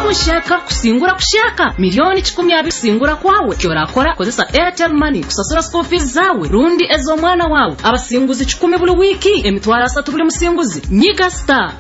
mushaka kusingura kushaka milioni 10 kusingura kwawe kyorakora kozesa Airtel Money kusasura school fees zawe rundi ezo mwana wawe abasinguzi 10 buli wiki emitwara 3 buli musinguzi nyiga star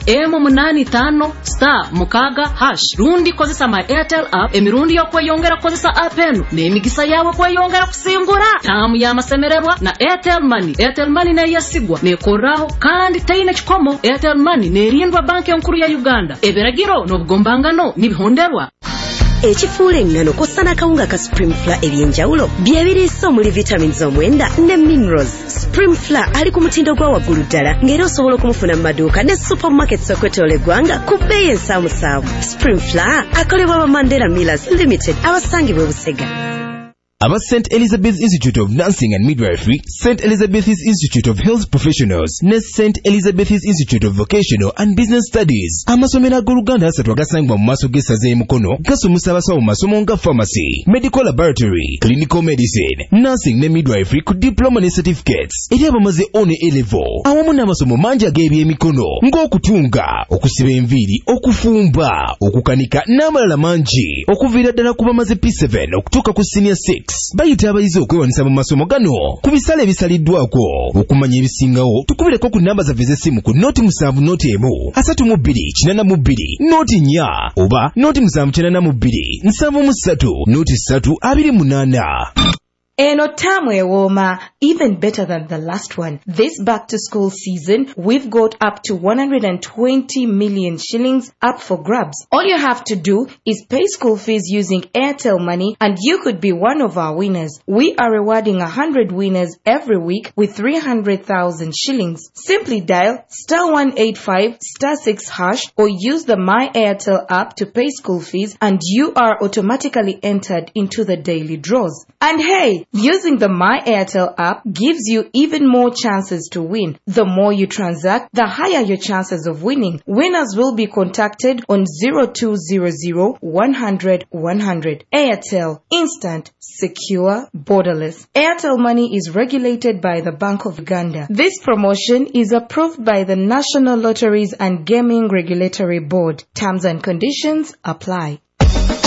M85 star mukaga hash rundi kozesa my Airtel app emirundi yo kweyongera kozesa app eno n'emigisa yawe kweyongera kusingura tamu yamasemererwa na Airtel Money. Airtel Money na yasigwa nekoraho kandi tayina chikomo. Airtel Money nerindwa banki nkuru ya Uganda eberagiro n'obugombangano nibihonderwa. Ekifuula engano kosana kawunga ka Supreme Flour ebyenjawulo byebiriisa omuli vitamins omwenda ne minerals. Supreme Flour ali ku mutindo gwa waggulu ddala ng'era osobola okumufuna mu maduuka ne supermarkets okwetoola eggwanga ku bbeeyi ensaamusaamu. Supreme Flour akolebwa aba Mandela Millers Limited abasangibwa Busega. Aba St. Elizabeth's Institute of Nursing and Midwifery, St. Elizabeth's Institute of Health Professionals, ne St. Elizabeth's Institute of Vocational and Business Studies. Amasomero ag'Oluganda asatu agasangibwa mu maaso g'essaza Mukono gasomesa abasawo mu masomo nga pharmacy, medical laboratory, clinical medicine, nursing ne midwifery ku diploma ne certificates. Eri abamaze one A-level. Awamu n'amasomo mangi ag'ebyemikono ng'okutunga, okusiba enviiri, okufumba, okukanika n'amalala mangi okuviira ddala ku bamaze P7 okutuuka ku senior 6. Bayita abayizi okwewanisa mu masomo gano ku bisale ebisaliddwako. Okumanya ebisingawo tukubireko ku namba zaffe z'essimu ku noti 7 noti 1 32 82 noti 4 oba noti 792 73 noti 3 28. Eno tamu ewoma, even better than the last one. This back to school season, we've got up to 120 million shillings up for grabs. All you have to do is pay school fees using Airtel Money and you could be one of our winners. We are rewarding 100 winners every week with 300,000 shillings. Simply dial *185 *6 hash or use the My Airtel app to pay school fees and you are automatically entered into the daily draws. And hey, using the My Airtel app gives you even more chances to win. The more you transact, the higher your chances of winning. Winners will be contacted on 0200 100 100. Airtel, instant, secure, borderless. Airtel Money is regulated by the Bank of Uganda. This promotion is approved by the National Lotteries and Gaming Regulatory Board. Terms and conditions apply.